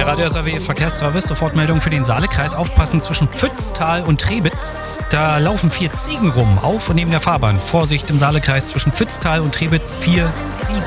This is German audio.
Radio SAW Verkehrsservice, Sofortmeldung für den Saalekreis. Aufpassen zwischen Pfütztal und Trebitz. Da laufen 4 Ziegen rum, auf und neben der Fahrbahn. Vorsicht im Saalekreis zwischen Pfütztal und Trebitz, 4 Ziegen.